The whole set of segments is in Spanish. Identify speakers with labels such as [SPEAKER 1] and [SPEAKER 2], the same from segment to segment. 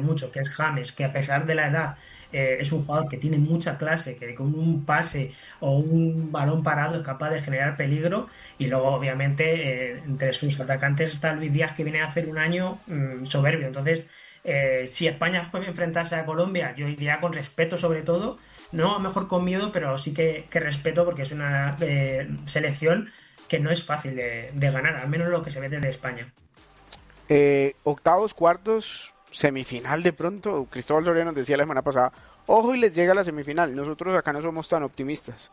[SPEAKER 1] mucho, que es James, que a pesar de la edad es un jugador que tiene mucha clase, que con un pase o un balón parado es capaz de generar peligro. Y luego, obviamente, entre sus atacantes está Luis Díaz, que viene a hacer un año soberbio. Entonces, si España juega a enfrentarse a Colombia, yo iría con respeto sobre todo, no a lo mejor con miedo, pero sí que respeto porque es una selección que no es fácil de ganar, al menos lo que se ve desde España.
[SPEAKER 2] Octavos, cuartos, semifinal de pronto. Cristóbal Soria nos decía la semana pasada, ojo y les llega la semifinal. Nosotros acá no somos tan optimistas.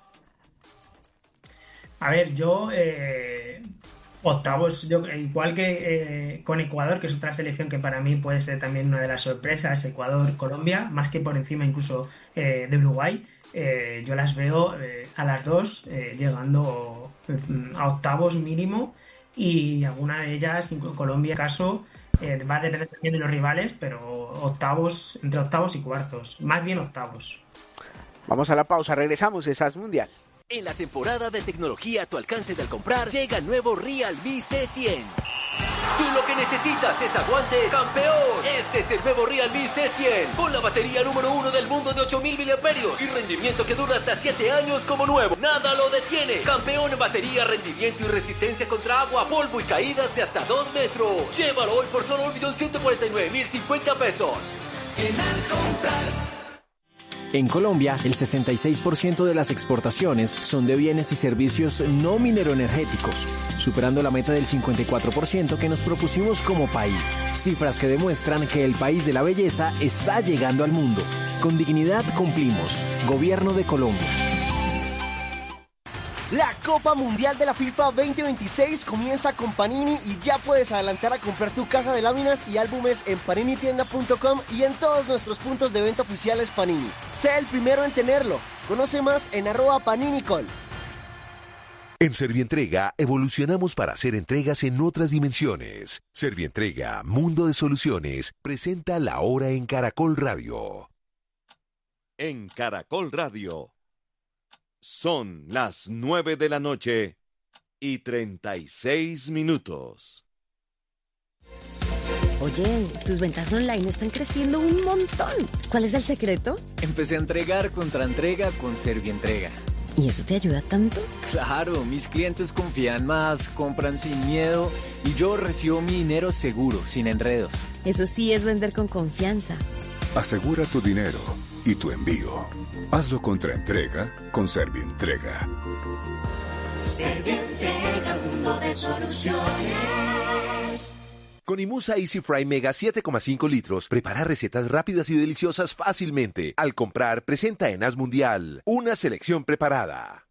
[SPEAKER 1] A ver, yo octavos, igual que con Ecuador, que es otra selección que para mí puede ser también una de las sorpresas, Ecuador-Colombia, más que por encima incluso de Uruguay, yo las veo a las dos llegando a octavos mínimo, y alguna de ellas, Colombia caso, va a depender también de los rivales, pero octavos, entre octavos y cuartos, más bien octavos.
[SPEAKER 2] Vamos a la pausa, regresamos, esa es Mundial.
[SPEAKER 3] En la temporada de tecnología a tu alcance de al comprar, llega el nuevo Realme C100. Si lo que necesitas es aguante, campeón, este es el nuevo Realme C100, con la batería número 1 del mundo de 8000 miliamperios y rendimiento que dura hasta 7 años como nuevo. Nada lo detiene. Campeón en batería, rendimiento y resistencia contra agua, polvo y caídas de hasta 2 metros. Llévalo hoy por solo 1.149.050 pesos. En al comprar.
[SPEAKER 4] En Colombia, el 66% de las exportaciones son de bienes y servicios no mineroenergéticos, superando la meta del 54% que nos propusimos como país. Cifras que demuestran que el país de la belleza está llegando al mundo. Con dignidad cumplimos. Gobierno de Colombia.
[SPEAKER 5] La Copa Mundial de la FIFA 2026 comienza con Panini y ya puedes adelantar a comprar tu caja de láminas y álbumes en paninitienda.com y en todos nuestros puntos de venta oficiales Panini. Sé el primero en tenerlo. Conoce más en @paninicol.
[SPEAKER 6] En Servientrega evolucionamos para hacer entregas en otras dimensiones. Servientrega, Mundo de Soluciones, presenta La Hora en Caracol Radio.
[SPEAKER 7] En Caracol Radio. Son las 9 de la noche y 36 minutos.
[SPEAKER 8] Oye, tus ventas online están creciendo un montón. ¿Cuál es el secreto?
[SPEAKER 9] Empecé a entregar contra entrega con Servientrega.
[SPEAKER 8] ¿Y eso te ayuda tanto?
[SPEAKER 9] Claro, mis clientes confían más, compran sin miedo y yo recibo mi dinero seguro, sin enredos.
[SPEAKER 8] Eso sí es vender con confianza.
[SPEAKER 10] Asegura tu dinero y tu envío. Hazlo contra entrega con Servientrega.
[SPEAKER 11] Servientrega, mundo de soluciones.
[SPEAKER 6] Con Imusa Easy Fry Mega 7,5 litros, prepara recetas rápidas y deliciosas fácilmente. Al comprar, presenta en As Mundial una selección preparada.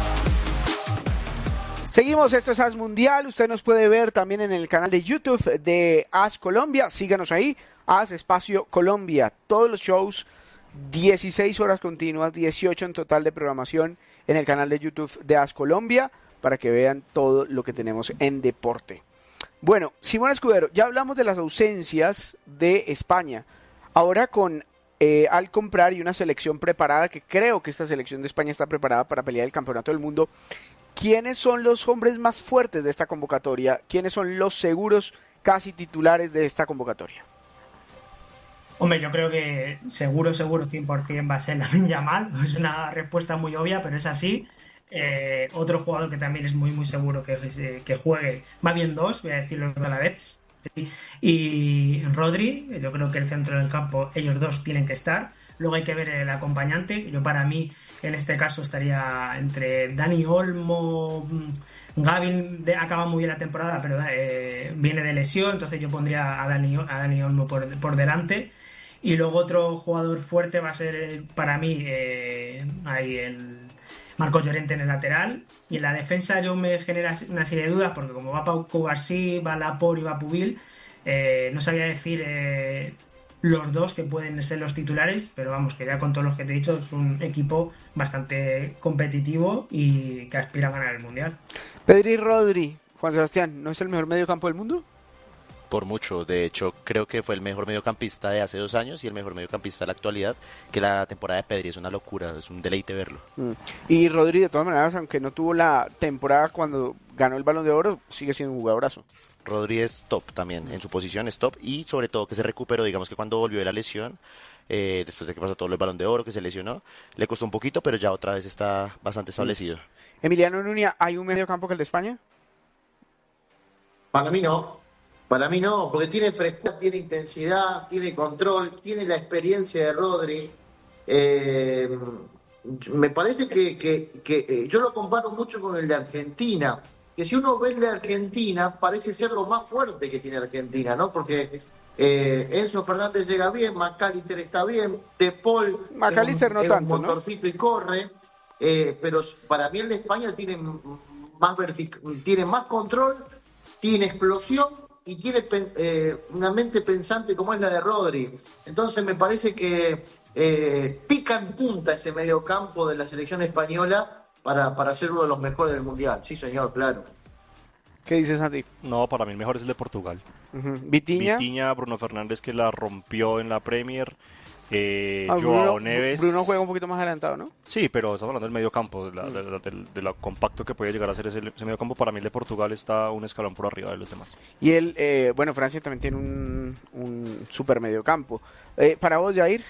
[SPEAKER 2] Seguimos, esto es As Mundial. Usted nos puede ver también en el canal de YouTube de As Colombia. Síganos ahí, As Espacio Colombia. Todos los shows, 16 horas continuas, 18 en total de programación en el canal de YouTube de As Colombia, para que vean todo lo que tenemos en deporte. Bueno, Simón Escudero, ya hablamos de las ausencias de España. Ahora con Al comprar y una selección preparada, que creo que esta selección de España está preparada para pelear el campeonato del mundo. ¿Quiénes son los hombres más fuertes de esta convocatoria? ¿Quiénes son los seguros casi titulares de esta convocatoria?
[SPEAKER 1] Hombre, yo creo que seguro 100% va a ser Lamine Yamal. Es una respuesta muy obvia, pero es así. Otro jugador que también es muy seguro que juegue, más bien dos, voy a decirlo a la vez. Sí. Y Rodri, yo creo que el centro del campo, ellos dos tienen que estar. Luego hay que ver el acompañante. Yo, para mí, en este caso estaría entre Dani Olmo. Gavi acaba muy bien la temporada, pero viene de lesión, entonces yo pondría a Dani Olmo por delante. Y luego otro jugador fuerte va a ser para mí ahí el Marcos Llorente en el lateral. Y en la defensa yo me genera una serie de dudas, porque como va Pau Cubarsí, va Laporte y va Pubil, no sabía decir los dos que pueden ser los titulares, pero vamos, que ya con todos los que te he dicho es un equipo bastante competitivo y que aspira a ganar el Mundial.
[SPEAKER 2] Pedri Rodri, Juan Sebastián, ¿no es el mejor mediocampo del mundo?
[SPEAKER 12] Por mucho, de hecho creo que fue el mejor mediocampista de hace 2 años y el mejor mediocampista de la actualidad, que la temporada de Pedri es una locura, es un deleite verlo.
[SPEAKER 2] Y Rodri, de todas maneras, aunque no tuvo la temporada cuando ganó el Balón de Oro, sigue siendo un jugadorazo.
[SPEAKER 12] Rodri es top también, en su posición es top, y sobre todo que se recuperó, digamos que cuando volvió de la lesión, después de que pasó todo el Balón de Oro, que se lesionó, le costó un poquito, pero ya otra vez está bastante establecido.
[SPEAKER 2] Emiliano Nuña, ¿hay un medio campo que el de España?
[SPEAKER 11] Para mí no, porque tiene frescura, tiene intensidad, tiene control, tiene la experiencia de Rodri. Me parece que yo lo comparo mucho con el de Argentina, que si uno ve el de Argentina, parece ser lo más fuerte que tiene Argentina, ¿no? Porque Enzo Fernández llega bien, McAllister está bien, De Paul
[SPEAKER 2] McAllister no tanto,
[SPEAKER 11] un motorcito, ¿no? Y corre, pero para mí el de España tiene tiene más control, tiene explosión y tiene una mente pensante como es la de Rodri. Entonces me parece que pica en punta ese mediocampo de la selección española para ser uno de los mejores del Mundial. Sí, señor, claro.
[SPEAKER 2] ¿Qué dices, Santi?
[SPEAKER 13] No, para mí el mejor es el de Portugal.
[SPEAKER 2] Vitinha,
[SPEAKER 13] Bruno Fernández, que la rompió en la Premier. Joao Neves.
[SPEAKER 2] Bruno juega un poquito más adelantado, ¿no?
[SPEAKER 13] Sí, pero estamos hablando del medio campo, de lo compacto que puede llegar a ser ese medio campo. Para mí el de Portugal está un escalón por arriba de los demás.
[SPEAKER 2] Y Francia también tiene un super medio campo. Para vos, Jair.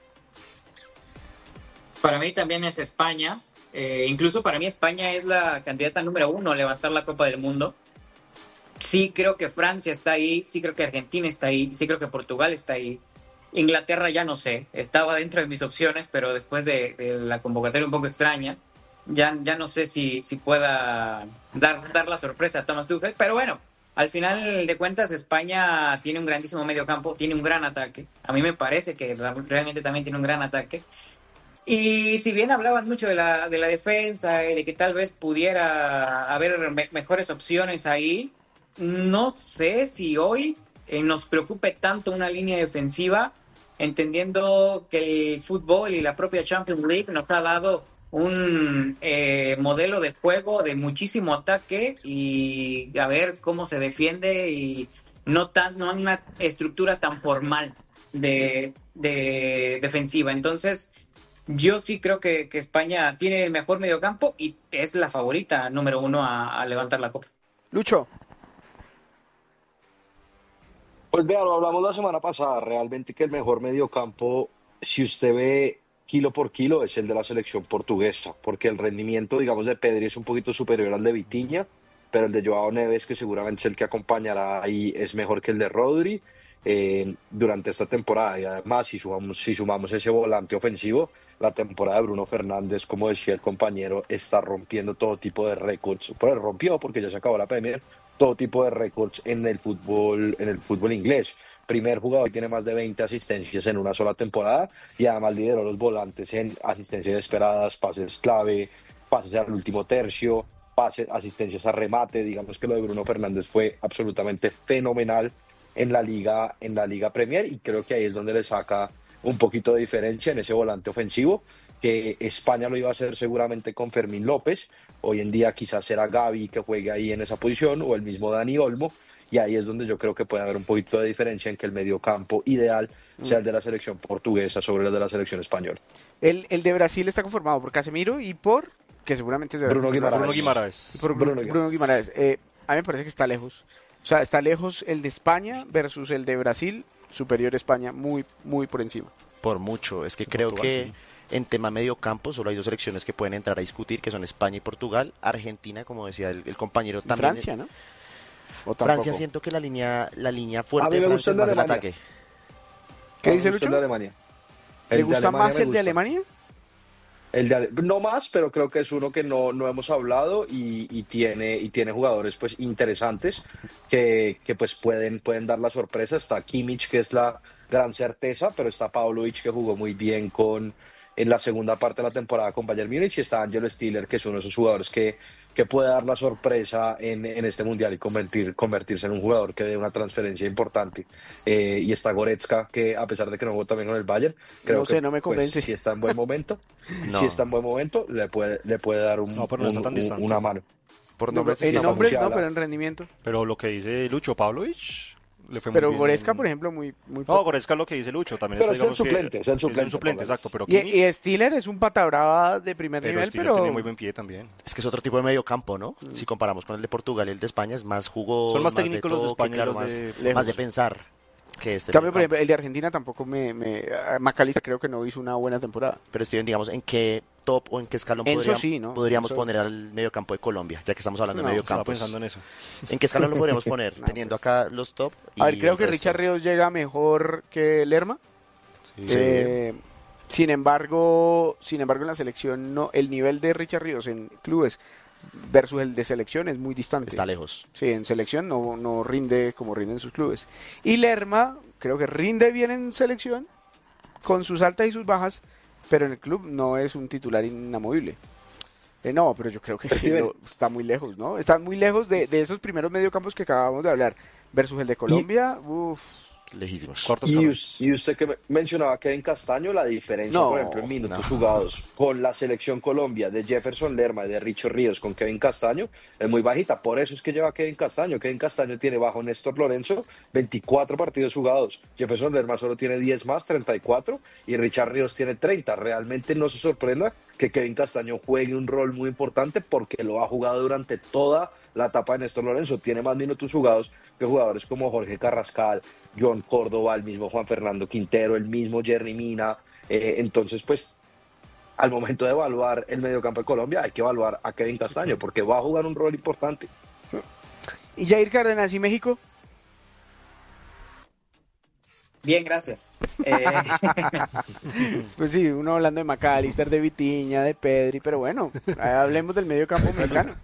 [SPEAKER 14] Para mí también es España. Incluso para mí España es la candidata número 1 a levantar la Copa del Mundo. Sí creo que Francia está ahí, sí creo que Argentina está ahí, sí creo que Portugal está ahí. Inglaterra ya no sé, estaba dentro de mis opciones, pero después de la convocatoria un poco extraña, ya no sé si pueda dar la sorpresa a Thomas Tuchel. Pero bueno, al final de cuentas España tiene un grandísimo mediocampo, tiene un gran ataque. A mí me parece que realmente también tiene un gran ataque. Y si bien hablaban mucho de la defensa y de que tal vez pudiera haber mejores opciones ahí, no sé si hoy nos preocupe tanto una línea defensiva, entendiendo que el fútbol y la propia Champions League nos ha dado un modelo de juego de muchísimo ataque y a ver cómo se defiende, y no una estructura tan formal de defensiva. Entonces yo sí creo que España tiene el mejor mediocampo y es la favorita número 1 a levantar la copa.
[SPEAKER 2] Lucho.
[SPEAKER 15] Pues vea, lo hablamos la semana pasada, realmente que el mejor mediocampo, si usted ve kilo por kilo, es el de la selección portuguesa, porque el rendimiento, digamos, de Pedri es un poquito superior al de Vitinha, pero el de Joao Neves, que seguramente es el que acompañará ahí, es mejor que el de Rodri durante esta temporada. Y además, si sumamos ese volante ofensivo, la temporada de Bruno Fernández, como decía el compañero, está rompiendo todo tipo de récords. Pues rompió, porque ya se acabó la Premier, todo tipo de récords en el fútbol inglés. Primer jugador que tiene más de 20 asistencias en una sola temporada, y además lideró los volantes en asistencias esperadas, pases clave, pases al último tercio, pases, asistencias a remate. Digamos que lo de Bruno Fernández fue absolutamente fenomenal en la Liga Premier, y creo que ahí es donde le saca un poquito de diferencia en ese volante ofensivo, que España lo iba a hacer seguramente con Fermín López. Hoy en día quizás será Gavi que juegue ahí en esa posición, o el mismo Dani Olmo, y ahí es donde yo creo que puede haber un poquito de diferencia en que el mediocampo ideal sea el de la selección portuguesa sobre el de la selección española.
[SPEAKER 2] El de Brasil está conformado por Casemiro y por, que seguramente es de
[SPEAKER 15] Bruno
[SPEAKER 13] Guimaraes.
[SPEAKER 2] Bruno Guimaraes. A mí me parece que está lejos. O sea, está lejos el de España versus el de Brasil, superior España, muy, muy por encima.
[SPEAKER 12] Por mucho, es que creo
[SPEAKER 13] Portugal,
[SPEAKER 12] que
[SPEAKER 13] sí.
[SPEAKER 12] En tema medio campo solo hay dos selecciones que pueden entrar a discutir, que son España y Portugal. Argentina, como decía el compañero,
[SPEAKER 2] Y
[SPEAKER 12] también.
[SPEAKER 2] Francia, ¿no?
[SPEAKER 12] Francia, siento que la línea fuerte
[SPEAKER 15] A mí me
[SPEAKER 12] de
[SPEAKER 15] gusta
[SPEAKER 12] Francia es
[SPEAKER 15] el de
[SPEAKER 12] más el
[SPEAKER 15] Alemania.
[SPEAKER 12] ataque.
[SPEAKER 2] ¿Qué dice Lucho?
[SPEAKER 15] El de Alemania.
[SPEAKER 2] ¿Le gusta más el de
[SPEAKER 15] gusta.
[SPEAKER 2] Alemania?
[SPEAKER 15] No más, pero creo que es uno que no hemos hablado, y tiene jugadores pues interesantes que pues pueden dar la sorpresa. Está Kimmich, que es la gran certeza, pero está Pavlovic, que jugó muy bien en la segunda parte de la temporada con Bayern Múnich, y está Angelo Stiller, que es uno de esos jugadores que puede dar la sorpresa en este mundial y convertirse en un jugador que dé una transferencia importante. Y está Goretzka, que a pesar de que no jugó también con el Bayern, creo
[SPEAKER 2] No sé,
[SPEAKER 15] que
[SPEAKER 2] no me convence.
[SPEAKER 15] si está en buen momento, le puede dar
[SPEAKER 13] pero no está tan distante.
[SPEAKER 15] una mano.
[SPEAKER 12] Por
[SPEAKER 2] No,
[SPEAKER 12] nombre
[SPEAKER 2] en
[SPEAKER 15] está
[SPEAKER 2] nombre
[SPEAKER 15] anunciada.
[SPEAKER 2] no, pero en rendimiento.
[SPEAKER 13] Pero lo que dice Lucho, Pavlovic le fue muy
[SPEAKER 2] Pero
[SPEAKER 13] bien.
[SPEAKER 2] Goretzka, por ejemplo, muy
[SPEAKER 13] No, Goretzka es lo que dice Lucho, también
[SPEAKER 15] Pero
[SPEAKER 13] está,
[SPEAKER 15] es el suplente, es el
[SPEAKER 13] es un
[SPEAKER 15] suplente,
[SPEAKER 13] suplente,
[SPEAKER 15] póngale.
[SPEAKER 13] exacto, pero
[SPEAKER 2] y Stiller es un pata brava de primer nivel,
[SPEAKER 13] Stiller
[SPEAKER 2] pero
[SPEAKER 13] tiene muy buen pie también.
[SPEAKER 12] Es que es otro tipo de medio campo, ¿no? Si comparamos con el de Portugal y el de España, es más jugoso.
[SPEAKER 13] Son más técnicos los de
[SPEAKER 12] toque,
[SPEAKER 13] España y
[SPEAKER 12] claro,
[SPEAKER 13] los de
[SPEAKER 12] más,
[SPEAKER 13] lejos.
[SPEAKER 12] más de pensar que este.
[SPEAKER 2] En cambio,
[SPEAKER 12] medio
[SPEAKER 2] por ejemplo,
[SPEAKER 12] campo.
[SPEAKER 2] el de Argentina tampoco McAllister creo que no hizo una buena temporada.
[SPEAKER 12] Pero Steven, digamos, ¿en qué top o en qué escalón
[SPEAKER 2] Enzo sí, ¿no?
[SPEAKER 12] podríamos
[SPEAKER 2] Enzo-
[SPEAKER 12] poner al medio campo de Colombia? Ya que estamos hablando
[SPEAKER 2] No,
[SPEAKER 12] de medio
[SPEAKER 13] estaba
[SPEAKER 12] campo.
[SPEAKER 13] pensando en eso.
[SPEAKER 12] ¿En qué escalón lo podríamos poner? Teniendo acá los top.
[SPEAKER 2] A ver,
[SPEAKER 12] y
[SPEAKER 2] creo
[SPEAKER 12] el
[SPEAKER 2] que
[SPEAKER 12] resto.
[SPEAKER 2] Richard Ríos llega mejor que Lerma.
[SPEAKER 12] Sí.
[SPEAKER 2] Sin embargo, en la selección no, el nivel de Richard Ríos en clubes versus el de selección es muy distante.
[SPEAKER 12] Está lejos.
[SPEAKER 2] Sí, en selección no rinde como rinde en sus clubes. Y Lerma creo que rinde bien en selección, con sus altas y sus bajas, pero en el club no es un titular inamovible. No, pero yo creo que sí, está muy lejos, ¿no? Está muy lejos de esos primeros mediocampos que acabamos de hablar, versus el de Colombia,
[SPEAKER 12] lejísimos.
[SPEAKER 15] Y usted que mencionaba Kevin Castaño, la diferencia,
[SPEAKER 2] No,
[SPEAKER 15] por ejemplo, en minutos jugados con la selección Colombia de Jefferson Lerma y de Richo Ríos con Kevin Castaño es muy bajita. Por eso es que lleva Kevin Castaño. Kevin Castaño tiene bajo Néstor Lorenzo 24 partidos jugados. Jefferson Lerma solo tiene 10 más, 34, y Richard Ríos tiene 30. Realmente no se sorprenda que Kevin Castaño juegue un rol muy importante porque lo ha jugado durante toda la etapa de Néstor Lorenzo. Tiene más minutos jugados que jugadores como Jorge Carrascal, John Córdoba, el mismo Juan Fernando Quintero, el mismo Jerry Mina. Entonces, pues, al momento de evaluar el mediocampo de Colombia, hay que evaluar a Kevin Castaño porque va a jugar un rol importante.
[SPEAKER 2] ¿Y Jair Cárdenas y México?
[SPEAKER 14] Bien, gracias.
[SPEAKER 2] Pues sí, uno hablando de McAllister, de Vitinha, de Pedri, pero bueno, hablemos del medio campo mexicano.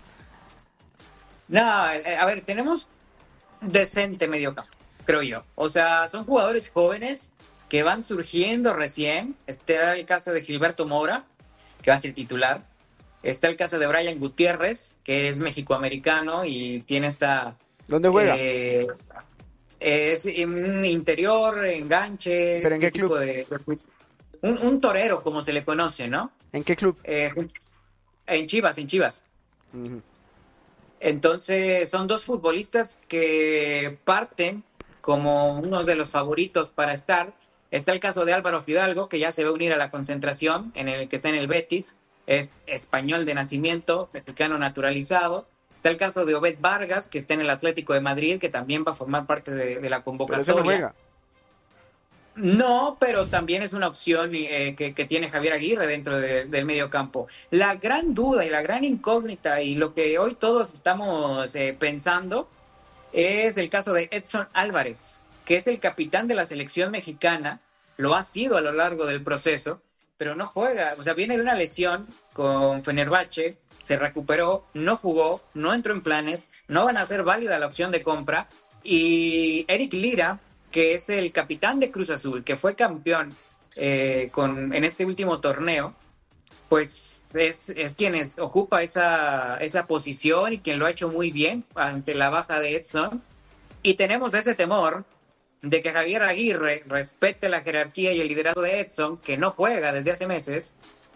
[SPEAKER 14] No, a ver, tenemos decente mediocampo, creo yo. O sea, son jugadores jóvenes que van surgiendo recién. Está el caso de Gilberto Moura, que va a ser titular. Está el caso de Brian Gutiérrez, que es mexicoamericano y tiene esta...
[SPEAKER 2] ¿Dónde juega?
[SPEAKER 14] Es un interior, enganche.
[SPEAKER 2] ¿Pero en qué
[SPEAKER 14] tipo
[SPEAKER 2] club?
[SPEAKER 14] Un torero, como se le conoce, ¿no?
[SPEAKER 2] ¿En qué club?
[SPEAKER 14] En Chivas.
[SPEAKER 2] Uh-huh.
[SPEAKER 14] Entonces, son dos futbolistas que parten como uno de los favoritos para estar. Está el caso de Álvaro Fidalgo, que ya se va a unir a la concentración, en el que está en el Betis. Es español de nacimiento, mexicano naturalizado. Está el caso de Obed Vargas, que está en el Atlético de Madrid, que también va a formar parte de la convocatoria.
[SPEAKER 2] Pero ese no juega.
[SPEAKER 14] No, pero también es una opción que tiene Javier Aguirre dentro del medio campo. La gran duda y la gran incógnita y lo que hoy todos estamos pensando es el caso de Edson Álvarez, que es el capitán de la selección mexicana, lo ha sido a lo largo del proceso, pero no juega. O sea, viene de una lesión con Fenerbahce, se recuperó, no jugó, no entró en planes, no van a hacer válida la opción de compra. Y Eric Lira, que es el capitán de Cruz Azul, que fue campeón en este último torneo, pues es quien ocupa esa posición y quien lo ha hecho muy bien ante la baja de Edson. Y tenemos ese temor de que Javier Aguirre respete la jerarquía y el liderazgo de Edson, que no juega desde hace meses,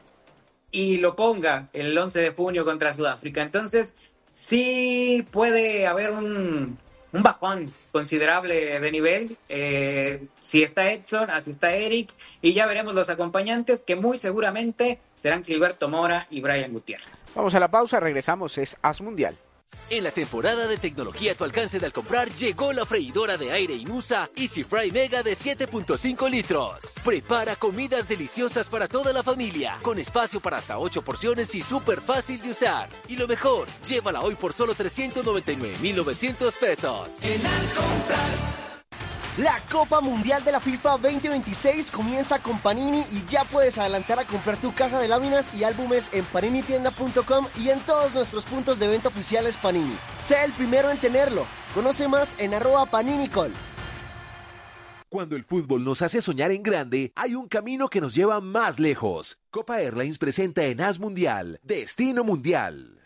[SPEAKER 14] y lo ponga el 11 de junio contra Sudáfrica. Entonces, sí puede haber un bajón considerable de nivel. Si está Edson, así está Eric, y ya veremos los acompañantes, que muy seguramente serán Gilberto Mora y Brian Gutiérrez.
[SPEAKER 2] Vamos a la pausa, regresamos, es As Mundial.
[SPEAKER 3] En la temporada de tecnología a tu alcance de al comprar, llegó la freidora de aire Inusa Easy Fry Mega de 7.5 litros. Prepara comidas deliciosas para toda la familia, con espacio para hasta 8 porciones y súper fácil de usar. Y lo mejor, llévala hoy por solo 399,900 pesos.
[SPEAKER 5] En Al Comprar. La Copa Mundial de la FIFA 2026 comienza con Panini y ya puedes adelantar a comprar tu caja de láminas y álbumes en paninitienda.com y en todos nuestros puntos de venta oficiales Panini. Sé el primero en tenerlo. Conoce más en @paninicol.
[SPEAKER 6] Cuando el fútbol nos hace soñar en grande, hay un camino que nos lleva más lejos. Copa Airlines presenta en As Mundial, Destino Mundial.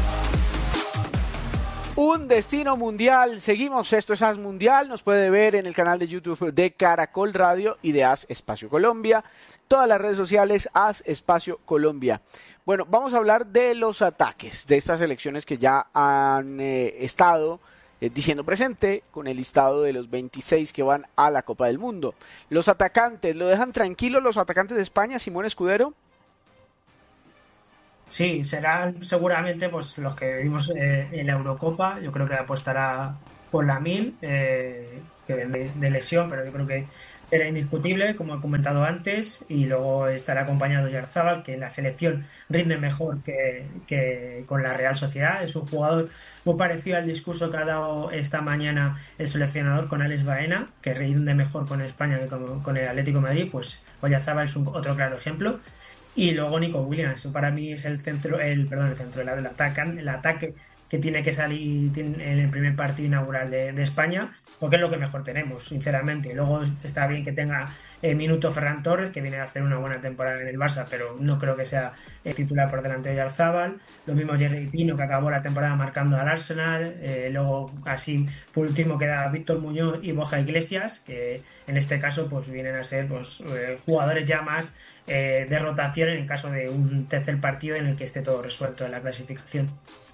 [SPEAKER 2] Un destino mundial, seguimos, esto es As Mundial, nos puede ver en el canal de YouTube de Caracol Radio y de As Espacio Colombia, todas las redes sociales As Espacio Colombia. Bueno, vamos a hablar de los ataques de estas selecciones que ya han estado diciendo presente con el listado de los 26 que van a la Copa del Mundo. Los atacantes, ¿lo dejan tranquilo los atacantes de España, Simón Escudero?
[SPEAKER 1] Sí, serán seguramente pues los que vimos en la Eurocopa. Yo creo que apostará por Lamine, que viene de lesión, pero yo creo que era indiscutible, como he comentado antes, y luego estará acompañado de Yarzábal, que en la selección rinde mejor que con la Real Sociedad. Es un jugador muy parecido al discurso que ha dado esta mañana el seleccionador con Alex Baena, que rinde mejor con España que con el Atlético de Madrid. Pues Oyarzábal es otro claro ejemplo. Y luego Nico Williams, para mí es el ataque que tiene que salir en el primer partido inaugural de España, porque es lo que mejor tenemos, sinceramente. Luego está bien que tenga minuto Ferran Torres, que viene a hacer una buena temporada en el Barça, pero no creo que sea titular por delante de Oyarzábal. Lo mismo Jerry Pino, que acabó la temporada marcando al Arsenal. Luego, así, por último, queda Víctor Muñoz y Borja Iglesias, que en este caso pues vienen a ser pues, jugadores ya más de rotación en caso de un tercer partido en el que esté todo resuelto en la clasificación.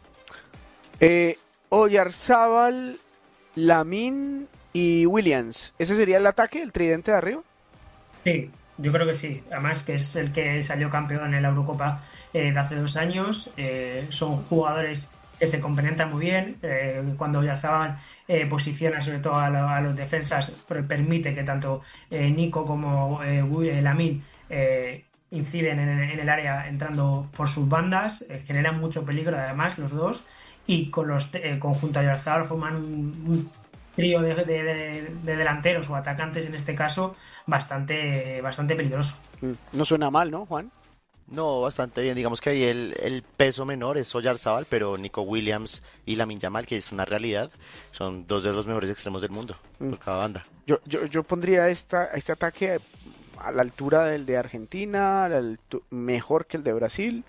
[SPEAKER 2] Oyarzábal, Lamine y Williams, ¿ese sería el ataque, el tridente de arriba?
[SPEAKER 1] Sí, yo creo que sí. Además que es el que salió campeón en la Eurocopa de hace 2 años. Son jugadores que se complementan muy bien. Cuando Oyarzábal posiciona sobre todo a los defensas, permite que tanto Nico como Lamine inciden en el área entrando por sus bandas, generan mucho peligro además los dos, y con los conjunto Oyarzábal forman un trío de delanteros o atacantes en este caso bastante peligroso.
[SPEAKER 2] No suena mal, ¿no, Juan?
[SPEAKER 12] No, bastante bien. Digamos que ahí el peso menor es Oyarzábal, pero Nico Williams y Lamine Yamal, que es una realidad, son 2 de los mejores extremos del mundo por cada banda.
[SPEAKER 2] Yo pondría este ataque a la altura del de Argentina, mejor que el de Brasil,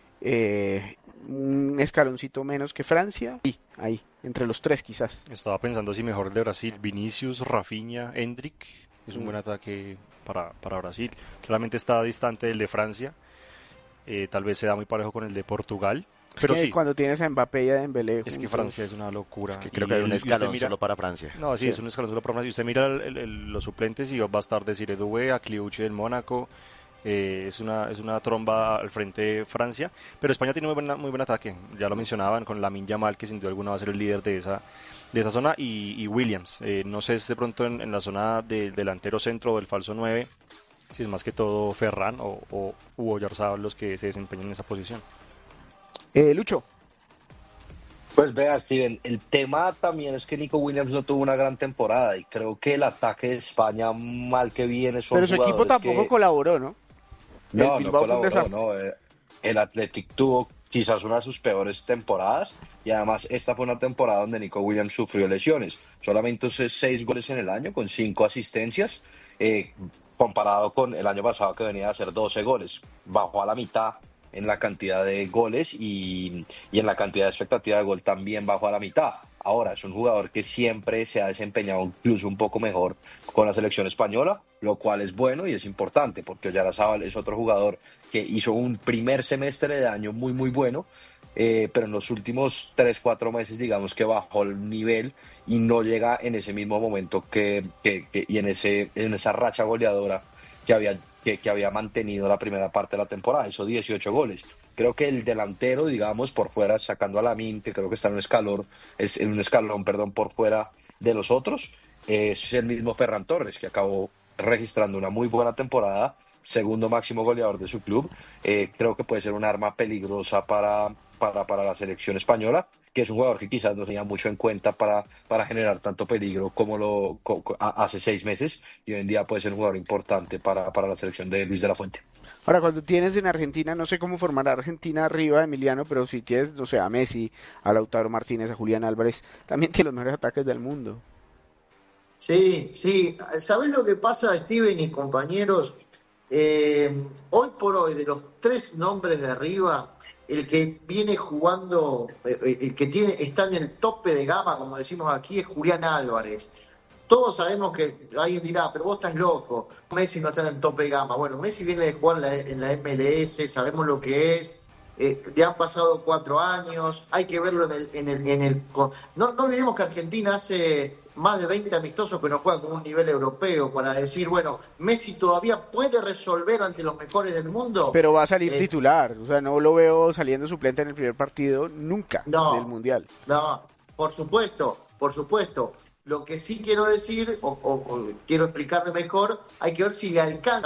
[SPEAKER 2] un escaloncito menos que Francia, y ahí, entre los 3 quizás.
[SPEAKER 13] Estaba pensando si mejor el de Brasil, Vinicius, Rafinha, Endrick, es un buen ataque para Brasil. Claramente está distante del de Francia, tal vez se da muy parejo con el de Portugal. Pero
[SPEAKER 2] que
[SPEAKER 13] sí,
[SPEAKER 2] cuando tienes a Mbappé y a Dembélé
[SPEAKER 13] es que Francia es una locura.
[SPEAKER 12] Es que creo que hay un escalón solo para Francia.
[SPEAKER 13] No, sí, es un escalón solo para Francia. Y usted mira los suplentes y va a estar Desiré Doué, Akliouche del Mónaco. Es una tromba al frente de Francia, pero España tiene muy buen ataque. Ya lo mencionaban con Lamine Yamal, que sin duda alguna va a ser el líder de esa zona, y Williams. No sé si de pronto en la zona del delantero centro o del falso 9, si es más que todo Ferran o Oyarzábal los que se desempeñan en esa posición.
[SPEAKER 2] Lucho.
[SPEAKER 15] Pues vea, Steven, el tema también es que Nico Williams no tuvo una gran temporada y creo que el ataque de España, mal que viene, son
[SPEAKER 2] pero su equipo tampoco colaboró, ¿no?
[SPEAKER 15] No colaboró, no. El Athletic tuvo quizás una de sus peores temporadas y además esta fue una temporada donde Nico Williams sufrió lesiones. Solamente 6 goles en el año con 5 asistencias, comparado con el año pasado que venía a hacer 12 goles. Bajó a la mitad en la cantidad de goles y en la cantidad de expectativa de gol también bajó a la mitad. Ahora, es un jugador que siempre se ha desempeñado incluso un poco mejor con la selección española, lo cual es bueno y es importante, porque Oyarzábal es otro jugador que hizo un primer semestre de año muy, muy bueno, pero en los últimos 3-4 meses, digamos que bajó el nivel y no llega en ese mismo momento y en esa racha goleadora que había mantenido la primera parte de la temporada. Hizo 18 goles. Creo que el delantero, digamos, por fuera, sacando a Lamine, que creo que está en un escalón, por fuera de los otros, es el mismo Ferran Torres, que acabó registrando una muy buena temporada, segundo máximo goleador de su club. Creo que puede ser un arma peligrosa para la selección española, que es un jugador que quizás no tenía mucho en cuenta para generar tanto peligro como hace 6 meses, y hoy en día puede ser un jugador importante para la selección de Luis de la Fuente.
[SPEAKER 2] Ahora, cuando tienes en Argentina, no sé cómo formará Argentina arriba, Emiliano, pero si tienes, no sé, a Messi, a Lautaro Martínez, a Julián Álvarez, también tiene los mejores ataques del mundo.
[SPEAKER 11] Sí. ¿Sabés lo que pasa, Steven y compañeros? Hoy por hoy, de los 3 nombres de arriba, el que viene jugando, el que está en el tope de gama, como decimos aquí, es Julián Álvarez. Todos sabemos que alguien dirá, pero vos estás loco, Messi no está en el tope de gama. Bueno, Messi viene de jugar en la MLS, sabemos lo que es, le han pasado 4 años, hay que verlo no olvidemos que Argentina hace más de 20 amistosos que no juega con un nivel europeo, para decir, bueno, Messi todavía puede resolver ante los mejores del mundo.
[SPEAKER 2] Pero va a salir titular, o sea, no lo veo saliendo suplente en el primer partido nunca del Mundial.
[SPEAKER 11] No, por supuesto. Lo que sí quiero decir, o quiero explicarme mejor, hay que ver si le alcanza